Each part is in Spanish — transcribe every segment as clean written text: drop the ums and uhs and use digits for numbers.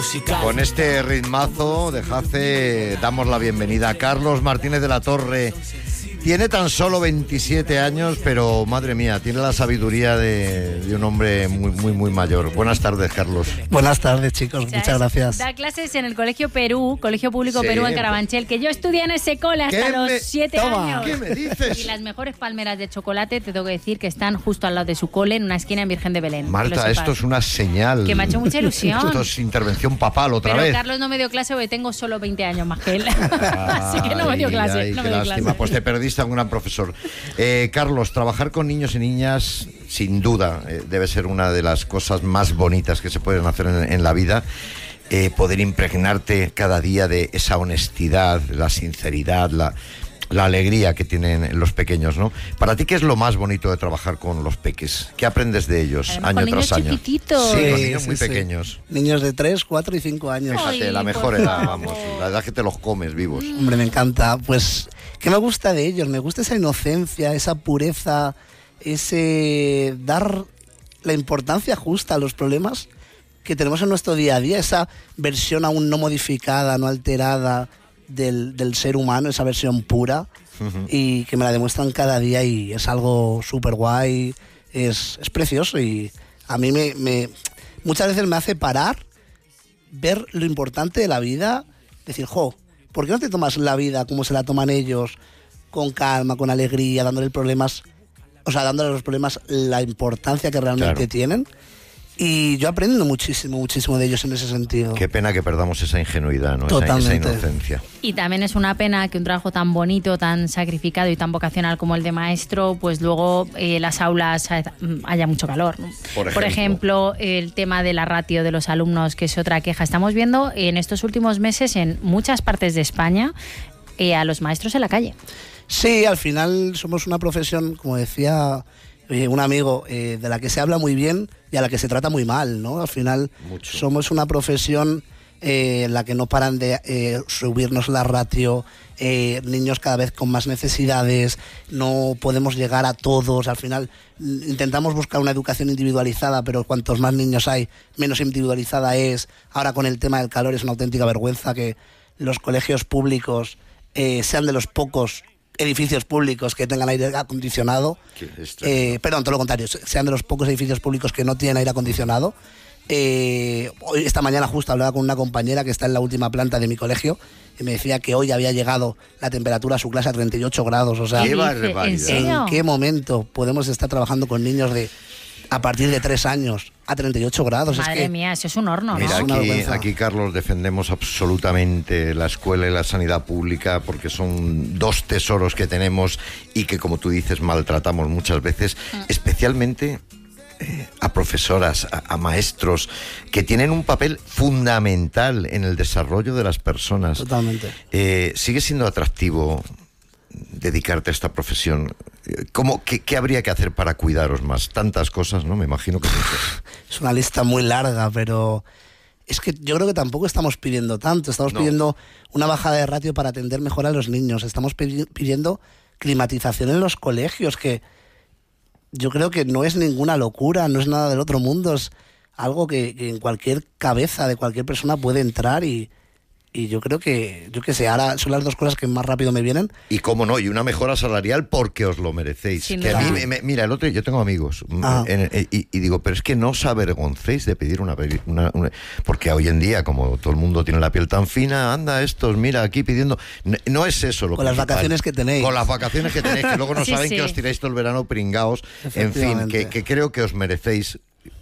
Con este ritmazo de Jace damos la bienvenida a Carlos Martínez de la Torre. Tiene tan solo 27 años, pero madre mía, tiene la sabiduría de un hombre muy mayor. Buenas tardes, Carlos. Buenas tardes, chicos, muchas gracias. Da clases en el Colegio Perú, Colegio Público Perú en Carabanchel, que yo estudié en ese cole hasta los 7 años. ¿Qué me dices? Y las mejores palmeras de chocolate, te tengo que decir que están justo al lado de su cole, en una esquina en Virgen de Belén. Marta, esto es una señal. Que me ha hecho mucha ilusión. Esto es intervención papal otra vez. Pero Carlos no me dio clase porque tengo solo 20 años más que él. Así que no me dio clase. No me dio clase. Pues te perdiste a un gran profesor. Carlos, trabajar con niños y niñas, sin duda, debe ser una de las cosas más bonitas que se pueden hacer en la vida. Poder impregnarte cada día de esa honestidad, la sinceridad, la alegría que tienen los pequeños, ¿no? Para ti, ¿qué es lo más bonito de trabajar con los peques? ¿Qué aprendes de ellos año tras año? Chiquititos. Sí, con niños muy pequeños. Niños de 3, 4 y 5 años. Fíjate, la mejor edad, vamos, la edad que te los comes vivos. Hombre, me encanta. Pues, ¿qué me gusta de ellos? Me gusta esa inocencia, esa pureza, ese dar la importancia justa a los problemas que tenemos en nuestro día a día, esa versión aún no modificada, no alterada del ser humano, esa versión pura, y que me la demuestran cada día, y es algo súper guay, es precioso, y a mí muchas veces me hace parar, ver lo importante de la vida, decir, ¿por qué no te tomas la vida como se la toman ellos, con calma, con alegría, dándole dándole a los problemas la importancia que realmente tienen? Y yo aprendo muchísimo de ellos en ese sentido. Qué pena que perdamos esa ingenuidad, ¿no? Totalmente. Esa inocencia. Y también es una pena que un trabajo tan bonito, tan sacrificado y tan vocacional como el de maestro, pues luego las aulas haya mucho calor, ¿no? Por ejemplo, el tema de la ratio de los alumnos, que es otra queja. Estamos viendo en estos últimos meses en muchas partes de España a los maestros en la calle. Sí, al final somos una profesión, como decía un amigo, de la que se habla muy bien y a la que se trata muy mal, ¿no? Al final somos una profesión en la que no paran de subirnos la ratio, niños cada vez con más necesidades, no podemos llegar a todos. Al final intentamos buscar una educación individualizada, pero cuantos más niños hay, menos individualizada es. Ahora con el tema del calor es una auténtica vergüenza que los colegios públicos sean de los pocos edificios públicos que tengan aire acondicionado, perdón, todo lo contrario, sean de los pocos edificios públicos que no tienen aire acondicionado. Hoy, esta mañana justo hablaba con una compañera que está en la última planta de mi colegio y me decía que hoy había llegado la temperatura a su clase a 38 grados. O sea, ¡qué barbaridad! ¿En qué momento podemos estar trabajando con niños a partir de 3 años a 38 grados? Madre mía, eso es un horno, ¿no? Mira, aquí, Carlos, defendemos absolutamente la escuela y la sanidad pública porque son dos tesoros que tenemos y que, como tú dices, maltratamos muchas veces, especialmente a profesoras, a maestros, que tienen un papel fundamental en el desarrollo de las personas. Totalmente. ¿Sigue siendo atractivo dedicarte a esta profesión? ¿Qué habría que hacer para cuidaros más? Tantas cosas, ¿no? Me imagino que es una lista muy larga, pero es que yo creo que tampoco estamos pidiendo tanto. Estamos pidiendo una bajada de ratio para atender mejor a los niños. Estamos pidiendo climatización en los colegios, que yo creo que no es ninguna locura, no es nada del otro mundo, es algo que en cualquier cabeza de cualquier persona puede entrar, y yo creo que, yo qué sé, ahora son las dos cosas que más rápido me vienen. Y cómo no, y una mejora salarial porque os lo merecéis. Sin que duda. a mí, mira, el otro, yo tengo amigos y digo, pero es que no os avergoncéis de pedir una, porque hoy en día, como todo el mundo tiene la piel tan fina, anda estos, mira, aquí pidiendo. No es eso lo que. Con las vacaciones que tenéis. Con las vacaciones que tenéis, que luego no saben que os tiráis todo el verano pringaos. En fin, que creo que os merecéis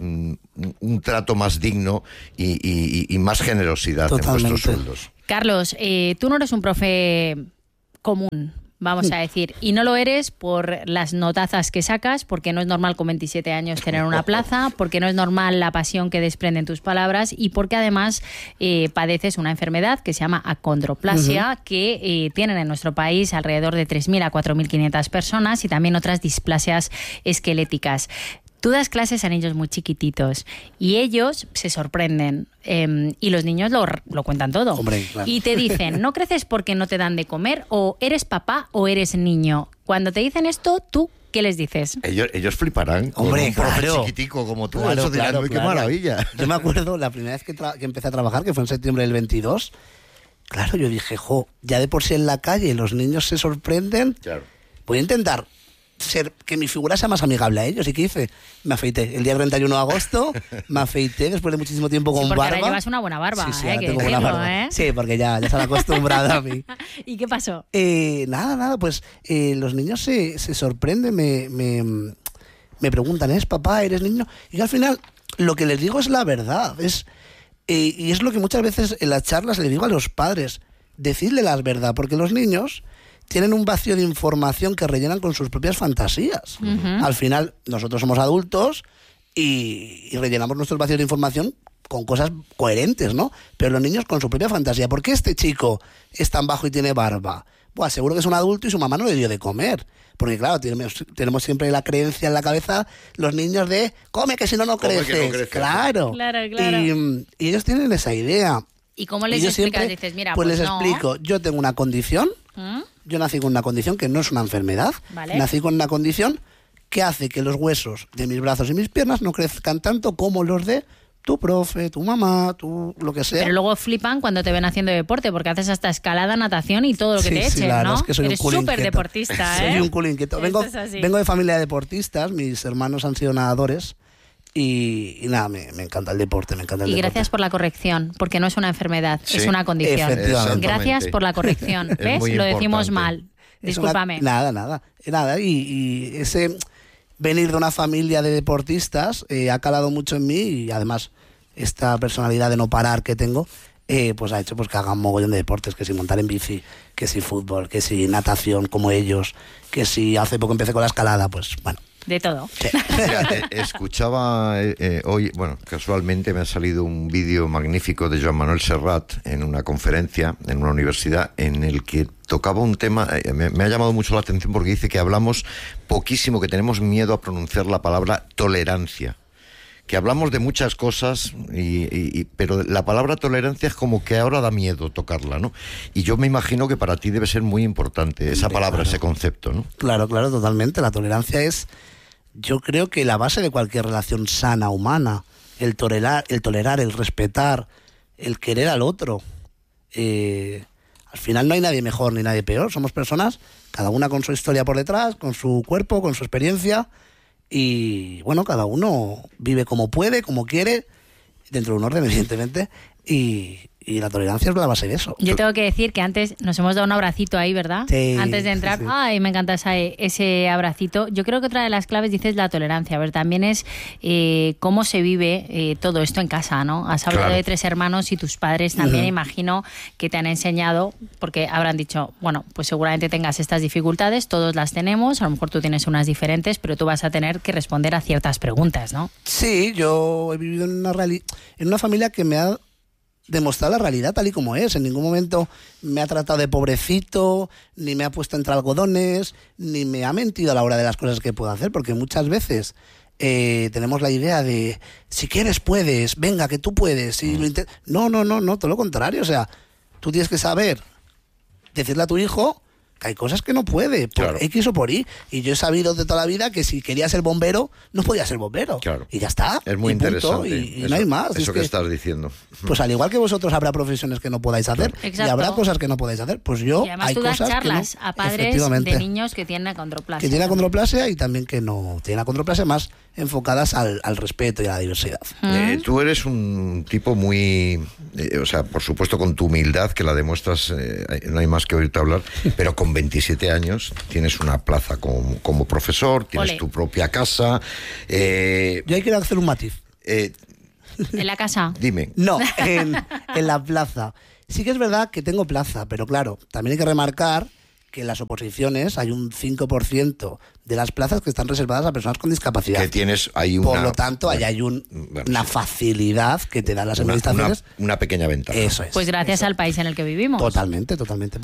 un trato más digno y más generosidad en vuestros sueldos. Carlos, tú no eres un profe común, vamos a decir, y no lo eres por las notazas que sacas, porque no es normal con 27 años tener una plaza, porque no es normal la pasión que desprenden tus palabras, y porque además padeces una enfermedad que se llama acondroplasia, que tienen en nuestro país alrededor de 3.000 a 4.500 personas, y también otras displasias esqueléticas. Tú das clases a niños muy chiquititos y ellos se sorprenden, y los niños lo cuentan todo. Hombre, claro. Y te dicen, ¿no creces porque no te dan de comer? ¿O eres papá o eres niño? Cuando te dicen esto, ¿tú qué les dices? Ellos fliparán. Hombre, con un profe claro. chiquitico como tú. Claro, Eso dirán, claro, "Uy, qué claro". maravilla. Yo me acuerdo la primera vez que empecé a trabajar, que fue en septiembre del 22. Claro, yo dije, ya de por sí en la calle los niños se sorprenden. Claro. Voy a intentar que mi figura sea más amigable a ellos. ¿Y qué hice? Me afeité. El día 31 de agosto me afeité después de muchísimo tiempo con Sí, porque barba. ahora llevas una buena barba, Sí, que tengo buena decirlo, barba. Sí, porque ya se han acostumbrado a mí. ¿Y qué pasó? Nada, pues los niños se sorprenden, me preguntan, ¿eres papá? ¿Eres niño? Y al final lo que les digo es la verdad. Y es lo que muchas veces en las charlas le digo a los padres, decidle la verdad, porque los niños tienen un vacío de información que rellenan con sus propias fantasías. Al final, nosotros somos adultos y rellenamos nuestros vacíos de información con cosas coherentes, ¿no? Pero los niños con su propia fantasía. ¿Por qué este chico es tan bajo y tiene barba? Buah, seguro que es un adulto y su mamá no le dio de comer. Porque claro, tenemos siempre la creencia en la cabeza, los niños de, come que si no, no Come que creces. no creces. Claro. Y ellos tienen esa idea. ¿Y cómo les yo explicas? siempre, Dices, mira, pues les no. explico, yo tengo una condición, yo nací con una condición que no es una enfermedad, Vale. nací con una condición que hace que los huesos de mis brazos y mis piernas no crezcan tanto como los de tu profe, tu mamá, tu lo que sea. Pero luego flipan cuando te ven haciendo deporte, porque haces hasta escalada, natación y todo lo que te echen, la verdad ¿no? es que soy Eres un culo súper inquieto. deportista, ¿eh? Soy un culo inquieto. Esto es así. Vengo de familia de deportistas, mis hermanos han sido nadadores y nada, me encanta el deporte, me encanta el Y deporte. gracias por la corrección, porque no es una enfermedad, Sí, es una condición. efectivamente. Gracias por la corrección, Es ¿ves? muy Lo decimos importante. mal. Es Discúlpame. Nada. Y ese venir de una familia de deportistas ha calado mucho en mí y además esta personalidad de no parar que tengo, pues ha hecho pues que haga un mogollón de deportes, que si montar en bici, que si fútbol, que si natación como ellos, que si hace poco empecé con la escalada, pues bueno. De todo. Mira, escuchaba hoy, bueno, casualmente me ha salido un vídeo magnífico de Joan Manuel Serrat en una conferencia en una universidad en el que tocaba un tema, me ha llamado mucho la atención porque dice que hablamos poquísimo, que tenemos miedo a pronunciar la palabra tolerancia. Que hablamos de muchas cosas, pero la palabra tolerancia es como que ahora da miedo tocarla, ¿no? Y yo me imagino que para ti debe ser muy importante esa palabra, claro. ese concepto, ¿no? Claro, totalmente. La tolerancia es, yo creo que la base de cualquier relación sana, humana. El tolerar, el respetar, el querer al otro. Al final no hay nadie mejor ni nadie peor. Somos personas, cada una con su historia por detrás, con su cuerpo, con su experiencia. Y bueno, cada uno vive como puede, como quiere, dentro de un orden, evidentemente. Y la tolerancia es la base de eso. Yo tengo que decir que antes nos hemos dado un abracito ahí, ¿verdad? Sí, Antes de entrar. sí. Ay, me encanta ese abracito. Yo creo que otra de las claves, dices, la tolerancia. A ver, también es cómo se vive todo esto en casa, ¿no? Has hablado Claro. de 3 hermanos y tus padres también, imagino que te han enseñado, porque habrán dicho, bueno, pues seguramente tengas estas dificultades, todos las tenemos, a lo mejor tú tienes unas diferentes, pero tú vas a tener que responder a ciertas preguntas, ¿no? Sí, yo he vivido en una familia que me ha demostrado la realidad tal y como es. En ningún momento me ha tratado de pobrecito, ni me ha puesto entre algodones, ni me ha mentido a la hora de las cosas que puedo hacer, porque muchas veces tenemos la idea de si quieres puedes, venga que tú puedes. Y no, todo lo contrario. O sea, tú tienes que saber decirle a tu hijo que hay cosas que no puede, por Claro. X o por Y. Y yo he sabido de toda la vida que si quería ser bombero, no podía ser bombero. Claro. Y ya está. Es muy y punto, interesante. y eso, no hay más. Eso Es que estás diciendo. pues al igual que vosotros habrá profesiones que no podáis hacer Exacto. y habrá cosas que no podáis hacer. Pues yo Y además hay tú das cosas charlas que no, a padres efectivamente, de niños que tienen acondroplasia. que tienen acondroplasia y también que no tienen acondroplasia, más enfocadas al respeto y a la diversidad. Tú eres un tipo muy, o sea, por supuesto con tu humildad, que la demuestras, no hay más que oírte hablar, pero con 27 años tienes una plaza como profesor, tienes Ole. tu propia casa. Yo ahí quiero hacer un matiz. ¿En la casa? Dime. No, en la plaza. Sí que es verdad que tengo plaza, pero claro, también hay que remarcar que en las oposiciones hay un 5% de las plazas que están reservadas a personas con discapacidad. Que tienes ahí Por lo tanto, ahí hay una facilidad que te dan las administraciones. Una pequeña ventaja. Eso es. Pues gracias al país en el que vivimos. Totalmente.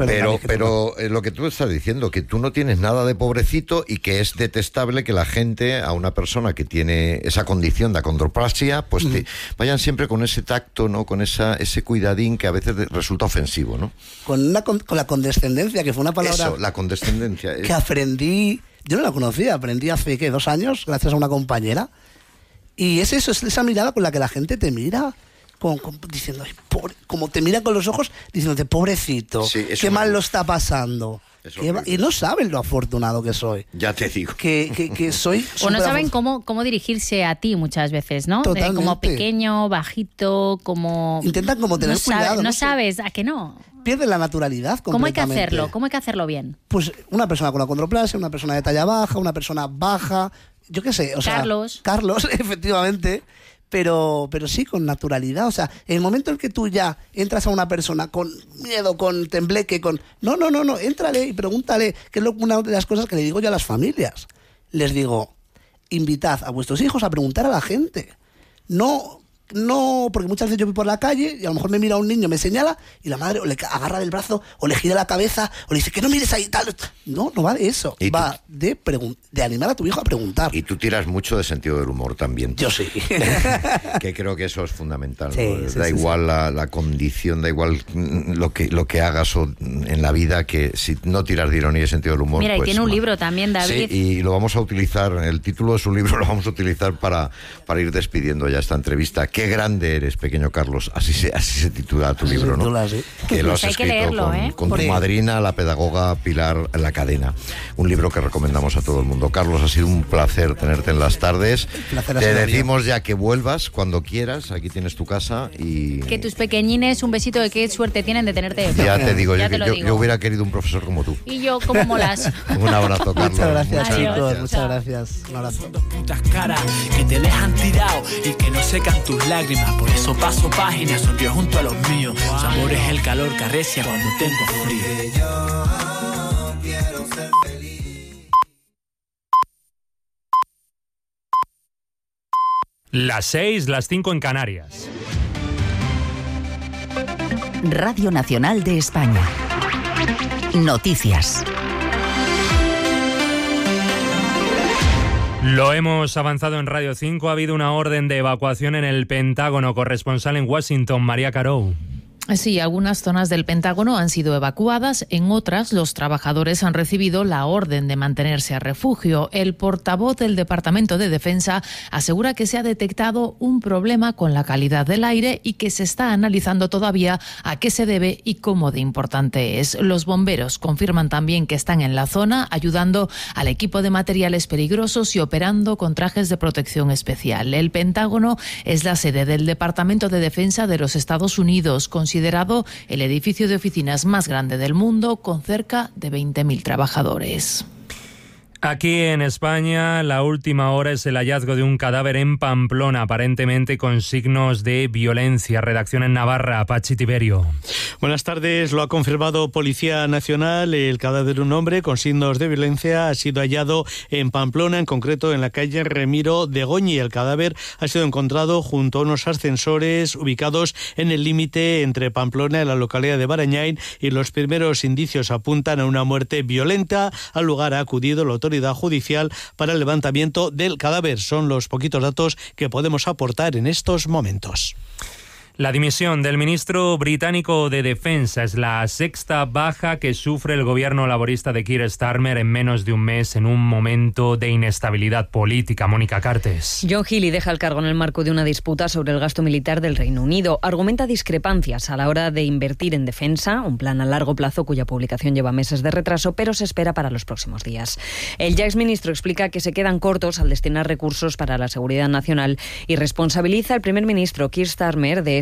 Pero lo que tú estás diciendo, que tú no tienes nada de pobrecito y que es detestable que la gente, a una persona que tiene esa condición de acondroplasia, pues vayan siempre con ese tacto, ¿no? Con ese cuidadín que a veces resulta ofensivo, ¿no? Con la condescendencia, que fue una palabra... Eso, la condescendencia. Que aprendí... Yo no la conocía, aprendí hace, 2 años, gracias a una compañera. Y es eso, es esa mirada con la que la gente te mira, diciendo, como te mira con los ojos, diciéndote, pobrecito, sí, qué mal lo está pasando. Y no saben lo afortunado que soy. Ya te digo. Que soy... O no saben cómo dirigirse a ti muchas veces, ¿no? Totalmente. Como pequeño, bajito, como... Intentan como tener cuidado. No sabes, ¿a qué no? Pierden la naturalidad completamente. ¿Cómo hay que hacerlo bien? Pues una persona con acondroplasia, una persona de talla baja, una persona baja, yo qué sé. Carlos, efectivamente. Pero sí, con naturalidad. O sea, en el momento en que tú ya entras a una persona con miedo, con tembleque, No, éntrale y pregúntale, que es una de las cosas que le digo yo a las familias. Les digo, invitad a vuestros hijos a preguntar a la gente. No, porque muchas veces yo voy por la calle y a lo mejor me mira un niño, me señala y la madre o le agarra del brazo o le gira la cabeza o le dice que no mires ahí tal. No va de eso. Va de animar a tu hijo a preguntar. Y tú tiras mucho de sentido del humor también. Yo sí. Que creo que eso es fundamental. Sí, ¿no? sí, da igual sí. La condición, da igual lo que hagas en la vida, que si no tiras de ironía y sentido del humor... Mira, pues, y tiene un libro también, David. Sí, y lo vamos a utilizar, el título de su libro lo vamos a utilizar para ir despidiendo ya esta entrevista. Qué grande eres, pequeño Carlos. Así se titula tu libro, ¿no? Sí. Que lo has escrito leerlo, con tu madrina, la pedagoga Pilar La Cadena. Un libro que recomendamos a todo el mundo. Carlos, ha sido un placer tenerte en las tardes. Te decimos ya que vuelvas cuando quieras. Aquí tienes tu casa y... Que tus pequeñines, un besito, de qué suerte tienen de tenerte. Ya te digo, yo hubiera querido un profesor como tú. Y yo, como molas. Un abrazo, Carlos. Muchas gracias, Adiós. chicos. Muchas gracias. Un abrazo. Dos putas caras que te dejan tirado y que no secan tus lágrimas. Por eso paso páginas, sonrío junto a los míos. Su amor es el calor que arrecia cuando tengo frío. Yo quiero ser feliz. Las 6, las 5 en Canarias. Radio Nacional de España. Noticias. Lo hemos avanzado en Radio 5. Ha habido una orden de evacuación en el Pentágono. Corresponsal en Washington, María Carou. Sí, algunas zonas del Pentágono han sido evacuadas, en otras los trabajadores han recibido la orden de mantenerse a refugio. El portavoz del Departamento de Defensa asegura que se ha detectado un problema con la calidad del aire y que se está analizando todavía a qué se debe y cómo de importante es. Los bomberos confirman también que están en la zona ayudando al equipo de materiales peligrosos y operando con trajes de protección especial. El Pentágono es la sede del Departamento de Defensa de los Estados Unidos, considerado el edificio de oficinas más grande del mundo, con cerca de 20.000 trabajadores. Aquí en España, la última hora es el hallazgo de un cadáver en Pamplona, aparentemente con signos de violencia. Redacción en Navarra, Pachi Tiberio. Buenas tardes. Lo ha confirmado Policía Nacional. El cadáver de un hombre con signos de violencia ha sido hallado en Pamplona, en concreto en la calle Remiro de Goñi. El cadáver ha sido encontrado junto a unos ascensores ubicados en el límite entre Pamplona y la localidad de Barañain, y los primeros indicios apuntan a una muerte violenta. Al lugar ha acudido la autoridad judicial para el levantamiento del cadáver. Son los poquitos datos que podemos aportar en estos momentos. La dimisión del ministro británico de Defensa es la sexta baja que sufre el gobierno laborista de Keir Starmer en menos de un mes, en un momento de inestabilidad política. Mónica Cartes. John Healey deja el cargo en el marco de una disputa sobre el gasto militar del Reino Unido. Argumenta discrepancias a la hora de invertir en defensa, un plan a largo plazo cuya publicación lleva meses de retraso, pero se espera para los próximos días. El ya exministro explica que se quedan cortos al destinar recursos para la seguridad nacional y responsabiliza al primer ministro Keir Starmer de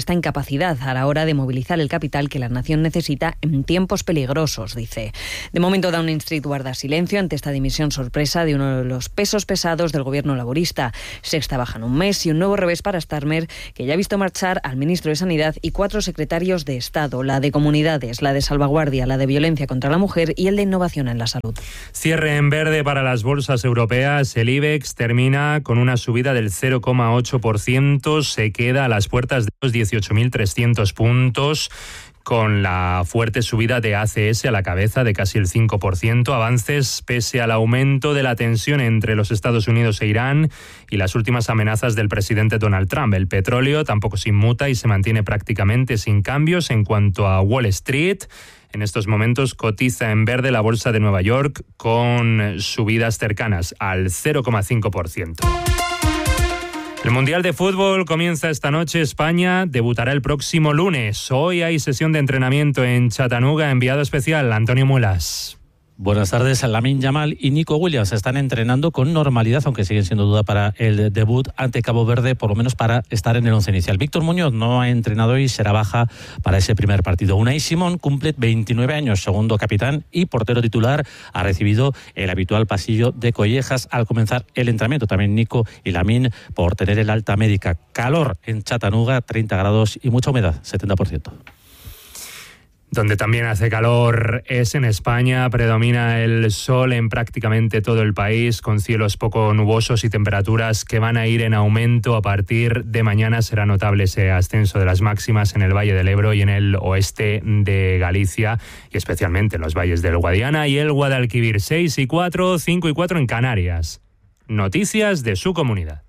esta incapacidad a la hora de movilizar el capital que la nación necesita en tiempos peligrosos, dice. De momento, Downing Street guarda silencio ante esta dimisión sorpresa de uno de los pesos pesados del gobierno laborista. Sexta baja en un mes y un nuevo revés para Starmer, que ya ha visto marchar al ministro de Sanidad y 4 secretarios de Estado, la de Comunidades, la de Salvaguardia, la de Violencia contra la Mujer y el de Innovación en la Salud. Cierre en verde para las bolsas europeas. El IBEX termina con una subida del 0,8%, se queda a las puertas de los 18.300 puntos, con la fuerte subida de ACS a la cabeza de casi el 5%, avances pese al aumento de la tensión entre los Estados Unidos e Irán y las últimas amenazas del presidente Donald Trump. El petróleo tampoco se inmuta y se mantiene prácticamente sin cambios. En cuanto a Wall Street, en estos momentos cotiza en verde la bolsa de Nueva York con subidas cercanas al 0,5%. El Mundial de Fútbol comienza esta noche. España debutará el próximo lunes. Hoy hay sesión de entrenamiento en Chattanooga. Enviado especial, Antonio Mulas. Buenas tardes. Lamine Yamal y Nico Williams están entrenando con normalidad, aunque siguen siendo duda para el debut ante Cabo Verde, por lo menos para estar en el once inicial. Víctor Muñoz no ha entrenado y será baja para ese primer partido. Unai Simón cumple 29 años, segundo capitán y portero titular. Ha recibido el habitual pasillo de collejas al comenzar el entrenamiento. También Nico y Lamine por tener el alta médica. Calor en Chattanooga, 30 grados y mucha humedad, 70%. Donde también hace calor es en España. Predomina el sol en prácticamente todo el país, con cielos poco nubosos y temperaturas que van a ir en aumento. A partir de mañana será notable ese ascenso de las máximas en el Valle del Ebro y en el oeste de Galicia, y especialmente en los valles del Guadiana y el Guadalquivir. 6 y 4, 5 y 4 en Canarias. Noticias de su comunidad.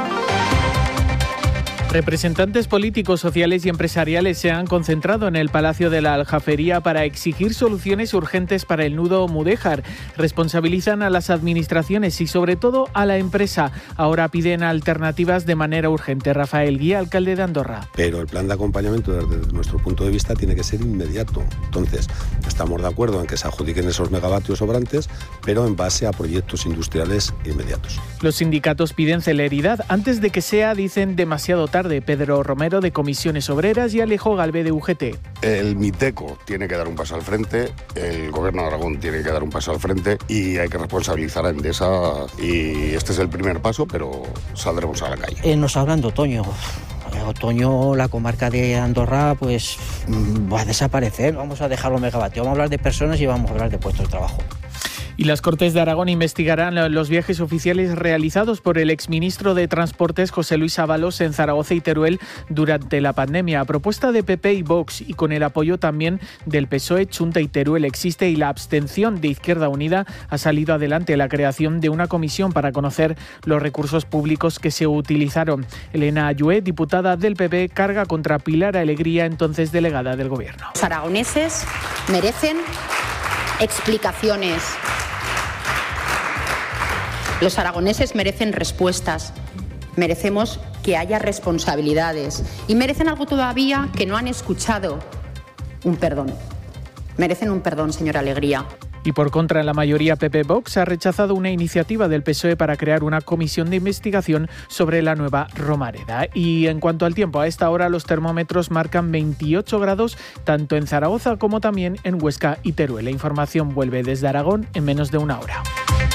Representantes políticos, sociales y empresariales se han concentrado en el Palacio de la Aljafería para exigir soluciones urgentes para el nudo Mudéjar. Responsabilizan a las administraciones y sobre todo a la empresa. Ahora piden alternativas de manera urgente. Rafael Guía, alcalde de Andorra. Pero el plan de acompañamiento desde nuestro punto de vista tiene que ser inmediato. Entonces, estamos de acuerdo en que se adjudiquen esos megavatios sobrantes, pero en base a proyectos industriales inmediatos. Los sindicatos piden celeridad antes de que sea, dicen, demasiado tarde. Pedro Romero, de Comisiones Obreras, y Alejo Galvé, de UGT. El MITECO tiene que dar un paso al frente, el Gobierno de Aragón tiene que dar un paso al frente y hay que responsabilizar a Endesa, y este es el primer paso, pero saldremos a la calle. Nos hablan de otoño. Otoño, la comarca de Andorra pues va a desaparecer. Vamos a dejar los megavatios, vamos a hablar de personas y vamos a hablar de puestos de trabajo. Y las Cortes de Aragón investigarán los viajes oficiales realizados por el exministro de Transportes José Luis Ábalos en Zaragoza y Teruel durante la pandemia. A propuesta de PP y Vox y con el apoyo también del PSOE, Chunta y Teruel existe, y la abstención de Izquierda Unida ha salido adelante la creación de una comisión para conocer los recursos públicos que se utilizaron. Elena Ayué, diputada del PP, carga contra Pilar Alegría, entonces delegada del Gobierno. Los aragoneses merecen explicaciones. Los aragoneses merecen respuestas, merecemos que haya responsabilidades y merecen algo todavía que no han escuchado, un perdón. Merecen un perdón, señora Alegría. Y por contra, la mayoría PP-Vox ha rechazado una iniciativa del PSOE para crear una comisión de investigación sobre la nueva Romareda. Y en cuanto al tiempo, a esta hora los termómetros marcan 28 grados, tanto en Zaragoza como también en Huesca y Teruel. La información vuelve desde Aragón en menos de una hora.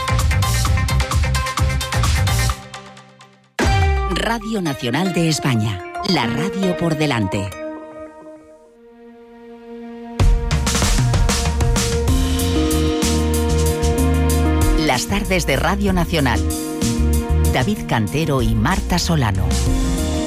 Radio Nacional de España, la radio por delante. Las tardes de Radio Nacional. David Cantero y Marta Solano.